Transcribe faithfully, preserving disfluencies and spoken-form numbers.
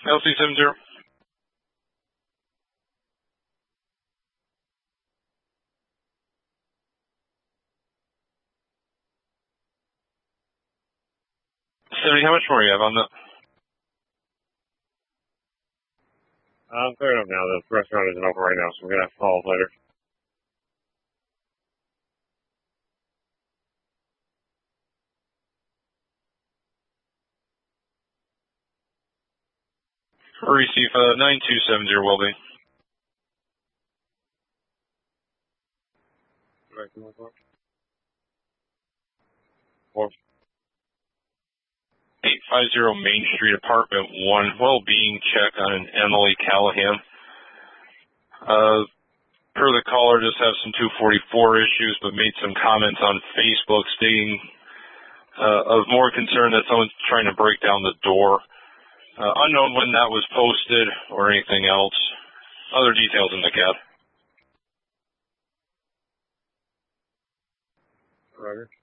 L C seven zero. seventy, how much more you have on that? I'm clearing up now. The restaurant isn't open right now, so we're going to have to follow up later. Receive uh, nine two seven zero will be. Four. eight fifty Main Street, Apartment one, well-being check on an Emily Callahan. Uh, per the caller, just have some two forty-four issues, but made some comments on Facebook stating uh, of more concern that someone's trying to break down the door. Uh, unknown when that was posted or anything else. Other details in the cab. Roger.